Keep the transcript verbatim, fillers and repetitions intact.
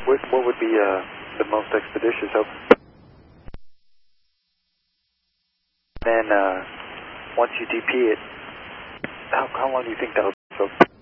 What, what would be uh, the most expeditious? Hope? Then uh, once you D P it, how, how long do you think that'll be? So